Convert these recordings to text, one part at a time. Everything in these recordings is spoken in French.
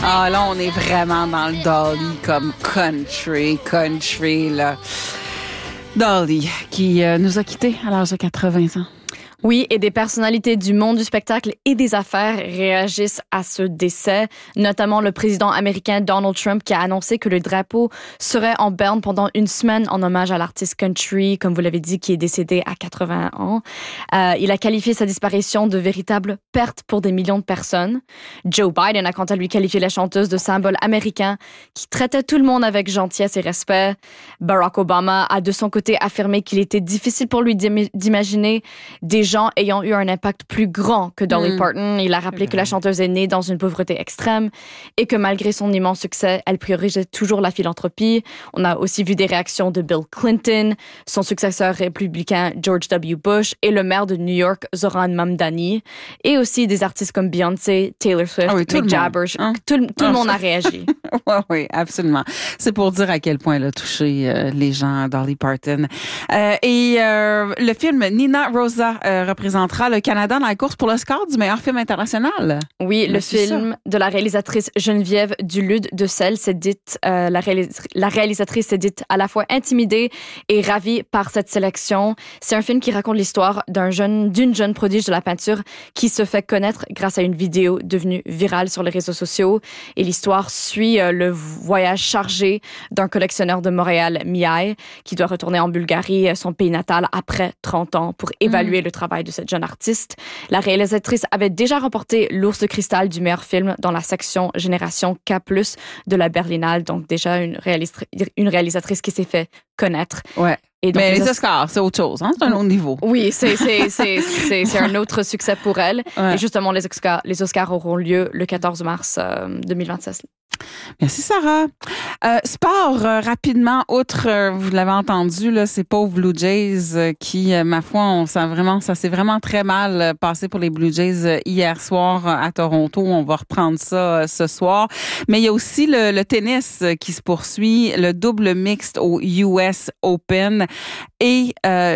Ah, là, on est vraiment dans le Dolly comme country, là. Dolly, qui nous a quittés à l'âge de 80 ans. Oui, et des personnalités du monde du spectacle et des affaires réagissent à ce décès, notamment le président américain Donald Trump qui a annoncé que le drapeau serait en berne pendant une semaine en hommage à l'artiste country, comme vous l'avez dit, qui est décédé à 80 ans. Il a qualifié sa disparition de véritable perte pour des millions de personnes. Joe Biden a quant à lui qualifié la chanteuse de symbole américain qui traitait tout le monde avec gentillesse et respect. Barack Obama a de son côté affirmé qu'il était difficile pour lui d'imaginer des gens ayant eu un impact plus grand que Dolly Parton. Il a rappelé que la chanteuse est née dans une pauvreté extrême et que malgré son immense succès, elle priorisait toujours la philanthropie. On a aussi vu des réactions de Bill Clinton, son successeur républicain George W. Bush et le maire de New York, Zohran Mamdani, et aussi des artistes comme Beyoncé, Taylor Swift, Mick Jagger. Tout le monde a réagi. Oui, absolument. C'est pour dire à quel point elle a touché les gens, Dolly Parton. Le film Nina Rosa représentera le Canada dans la course pour l'Oscar du meilleur film international. Oui, le film de la réalisatrice Geneviève Dulude de Selle s'est dite, la réalisatrice s'est dite à la fois intimidée et ravie par cette sélection. C'est un film qui raconte l'histoire d'une jeune prodige de la peinture qui se fait connaître grâce à une vidéo devenue virale sur les réseaux sociaux. Et l'histoire suit le voyage chargé d'un collectionneur de Montréal, Mihai, qui doit retourner en Bulgarie, son pays natal, après 30 ans pour évaluer le travail de cette jeune artiste. La réalisatrice avait déjà remporté l'Ours de cristal du meilleur film dans la section Génération K+, de la Berlinale, donc déjà une réalisatrice qui s'est fait connaître. Ouais. Et donc, mais les Oscars, c'est autre chose, hein? C'est un autre niveau. Oui, c'est un autre succès pour elle. Ouais. Et justement, les Oscars auront lieu le 14 mars 2026. Merci, Sarah. Sport, rapidement, outre, vous l'avez entendu, là, ces pauvres Blue Jays qui, ma foi, ça s'est vraiment très mal passé pour les Blue Jays hier soir à Toronto. On va reprendre ça ce soir. Mais il y a aussi le tennis qui se poursuit, le double mixte au US Open. Et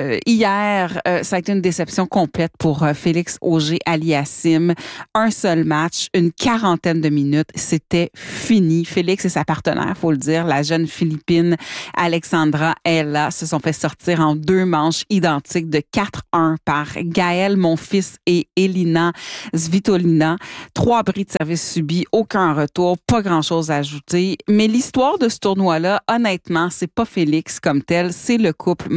hier, ça a été une déception complète pour Félix Auger-Aliassime. Un seul match, une quarantaine de minutes, c'était fini. Félix et sa partenaire, faut le dire, la jeune Philippine Alexandra Ella, se sont fait sortir en 2 manches identiques de 4-1 par Gaël Monfils et Elina Svitolina. 3 bris de service subis, aucun retour, pas grand-chose à ajouter. Mais l'histoire de ce tournoi-là, honnêtement, c'est pas Félix comme tel, c'est le couple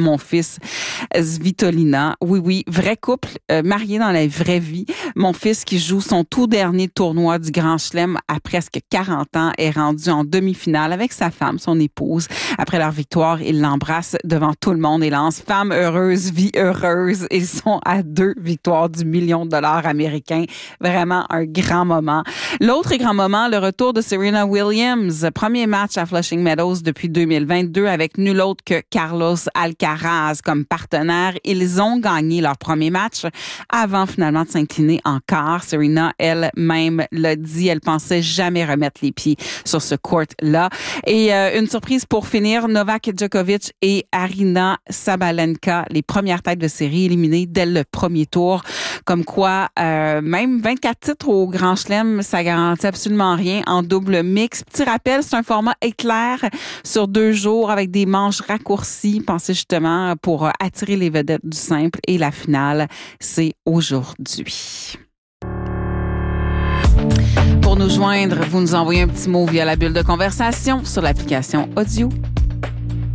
Monfils-Svitolina. Oui, vrai couple, marié dans la vraie vie. Monfils qui joue son tout dernier tournoi du Grand Chelem à presque 40 ans est rendu en demi-finale avec sa femme, son épouse. Après leur victoire, il l'embrasse devant tout le monde et lance « Femme heureuse, vie heureuse ». Ils sont à 2 victoires du $1 million américain. Vraiment un grand moment. L'autre grand moment, le retour de Serena Williams. Premier match à Flushing Meadows depuis 2022 avec nul autre que Carlos Alcaraz comme partenaire. Ils ont gagné leur premier match avant finalement de s'incliner en quart. Serena elle-même l'a dit, elle pensait jamais remettre les pieds sur ce court-là. Et une surprise pour finir, Novak Djokovic et Aryna Sabalenka, les premières têtes de série éliminées dès le premier tour. Comme quoi, même 24 titres au Grand Chelem, ça garantit absolument rien en double mix. Petit rappel, c'est un format éclair sur 2 jours avec des manches raccourcies, pensées justement pour attirer les vedettes du simple. Et la finale, c'est aujourd'hui. Pour nous joindre, vous nous envoyez un petit mot via la bulle de conversation sur l'application audio